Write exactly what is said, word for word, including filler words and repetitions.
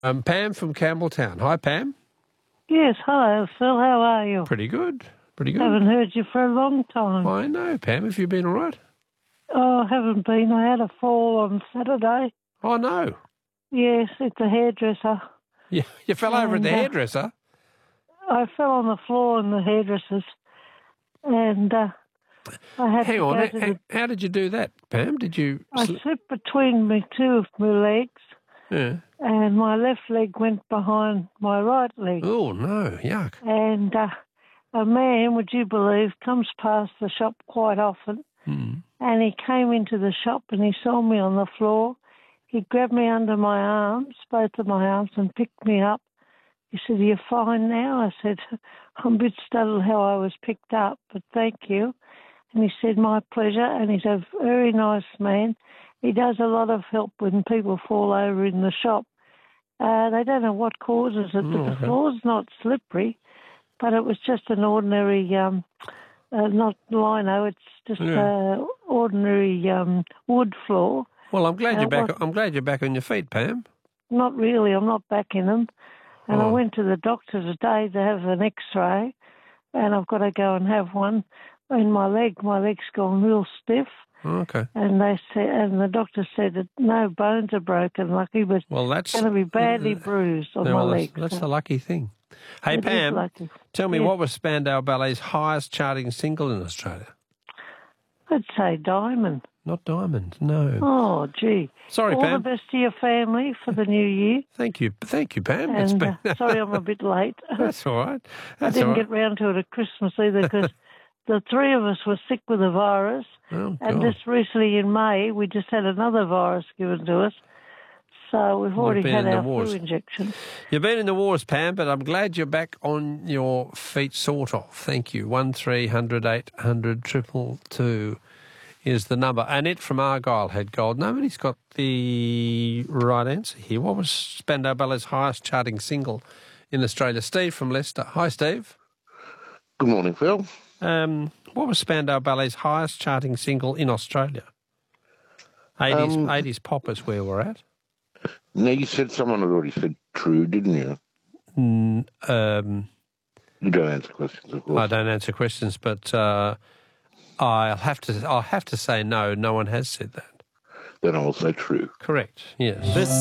Um, Pam from Campbelltown. Hi, Pam. Yes, hello, Phil. How are you? Pretty good. Pretty good. Haven't heard you for a long time. I know, Pam. Have you been all right? Oh, I haven't been. I had a fall on Saturday. Oh, no. Yes, at the hairdresser. You, you fell over at the And, uh, hairdresser? I fell on the floor in the hairdressers, and uh, I had Hang to on. go How, to how, the... how did you do that, Pam? Did you... I sli- slipped between me two of my legs, Yeah. and my left leg went behind my right leg. Oh, no. Yuck. And uh, a man, would you believe, comes past the shop quite often, Hmm. and he came into the shop and he saw me on the floor. He grabbed me under my arms, both of my arms, and picked me up. He said, "Are you fine now?" I said, "I'm a bit startled how I was picked up, but thank you." And he said, "My pleasure." And he's a very nice man. He does a lot of help when people fall over in the shop. Uh, they don't know what causes it, but Oh, the okay. floor's not slippery, but it was just an ordinary, um, uh, not lino, it's just Yeah. uh, ordinary um, wood floor. Well, I'm glad Uh, you're back. what- I'm glad you're back on your feet, Pam. Not really, I'm not back in them. And I Oh. went to the doctor today to have an x-ray, and I've got to go and have one in my leg. My leg's gone real stiff, Okay. and they said, and the doctor said that no bones are broken, lucky, but Well, that's... it's going to be badly bruised on Yeah, my well, that's, leg. that's so the lucky thing. Hey, it is Pam, lucky. tell me, Yes. what was Spandau Ballet's highest charting single in Australia? I'd say Diamond. Not Diamond, no. Oh, gee. Sorry, All Pam. the best to your family for the new year. Thank you. Thank you, Pam. It's And been... uh, sorry I'm a bit late. That's all right. I That's didn't all right. get round to it at Christmas either because the three of us were sick with the virus. Oh, And God. just recently in May, we just had another virus given to us. So we've already been had in the our wars. flu injection. You've been in the wars, Pam, but I'm glad you're back on your feet, sort of. Thank you. One three hundred eight hundred triple two is the number. Annette from Argyle had gold. Nobody's got the right answer here. What was Spandau Ballet's highest charting single in Australia? Steve from Leicester. Hi, Steve. Good morning, Phil. Um, what was Spandau Ballet's highest charting single in Australia? eighties, Um, eighties pop is where we're at. Now, you said someone had already said true, didn't you? Mm, um, You don't answer questions, of course. I don't answer questions, but uh, I'll have to. I'll have to say no. No one has said that. Then I'll say true. Correct. Yes. This